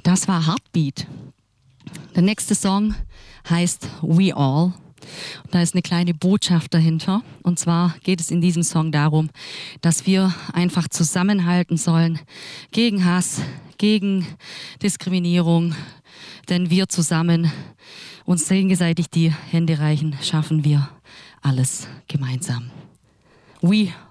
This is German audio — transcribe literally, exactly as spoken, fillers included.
Das war Heartbeat. Der nächste Song heißt We All. Und da ist eine kleine Botschaft dahinter. Und zwar geht es in diesem Song darum, dass wir einfach zusammenhalten sollen gegen Hass, gegen Diskriminierung. Denn wir zusammen uns gegenseitig die Hände reichen, schaffen wir alles gemeinsam. We